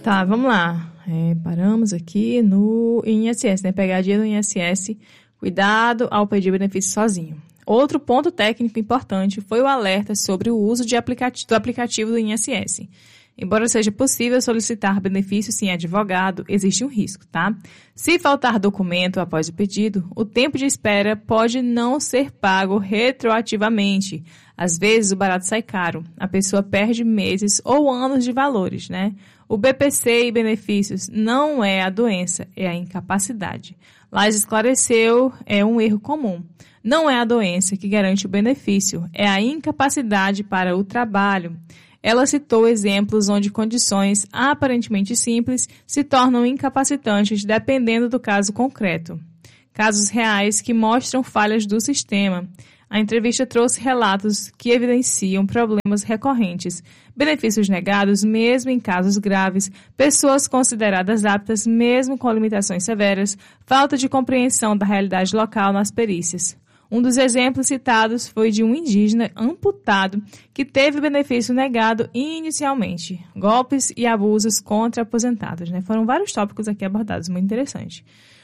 Tá, vamos lá. Paramos aqui no INSS, né? Pegadinha do INSS. Cuidado ao pedir benefício sozinho. Outro ponto técnico importante foi o alerta sobre o uso do aplicativo do INSS. Embora seja possível solicitar benefício sem advogado, existe um risco, tá? Se faltar documento após o pedido, o tempo de espera pode não ser pago retroativamente. Às vezes, o barato sai caro. A pessoa perde meses ou anos de valores, né? O BPC e benefícios não é a doença, é a incapacidade. Lages esclareceu, é um erro comum. Não é a doença que garante o benefício, é a incapacidade para o trabalho. Ela citou exemplos onde condições aparentemente simples se tornam incapacitantes dependendo do caso concreto. Casos reais que mostram falhas do sistema. A entrevista trouxe relatos que evidenciam problemas recorrentes, benefícios negados mesmo em casos graves, pessoas consideradas aptas mesmo com limitações severas, falta de compreensão da realidade local nas perícias. Um dos exemplos citados foi de um indígena amputado que teve benefício negado inicialmente. Golpes e abusos contra aposentados, né? Foram vários tópicos aqui abordados, muito interessante.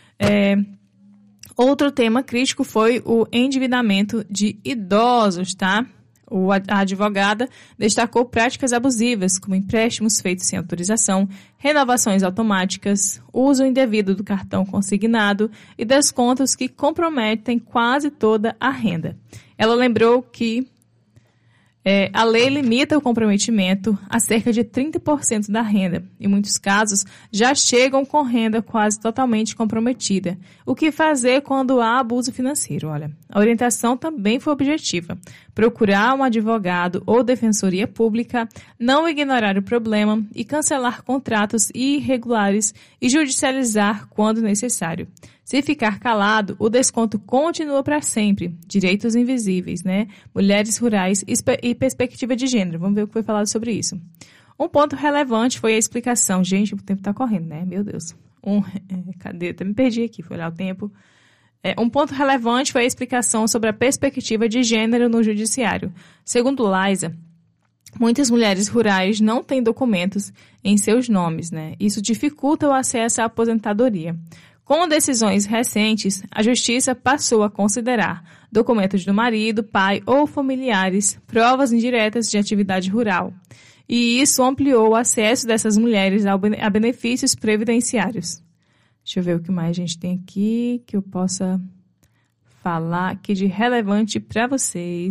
Outro tema crítico foi o endividamento de idosos, tá? A advogada destacou práticas abusivas, como empréstimos feitos sem autorização, renovações automáticas, uso indevido do cartão consignado e descontos que comprometem quase toda a renda. Ela lembrou que a lei limita o comprometimento a cerca de 30% da renda. Em muitos casos, já chegam com renda quase totalmente comprometida. O que fazer quando há abuso financeiro? Olha, a orientação também foi objetiva. Procurar um advogado ou defensoria pública, não ignorar o problema e cancelar contratos irregulares e judicializar quando necessário. Se ficar calado, o desconto continua para sempre. Direitos invisíveis, né? Mulheres rurais e perspectiva de gênero. Vamos ver o que foi falado sobre isso. Um ponto relevante foi a explicação. Gente, o tempo está correndo, né? Meu Deus. Cadê? Até me perdi aqui, foi olhar o tempo. Um ponto relevante foi a explicação sobre a perspectiva de gênero no judiciário. Segundo Liza, muitas mulheres rurais não têm documentos em seus nomes, né? Isso dificulta o acesso à aposentadoria. Com decisões recentes, a Justiça passou a considerar documentos do marido, pai ou familiares, provas indiretas de atividade rural. E isso ampliou o acesso dessas mulheres a benefícios previdenciários. Deixa eu ver o que mais a gente tem aqui que eu possa falar aqui de relevante para vocês.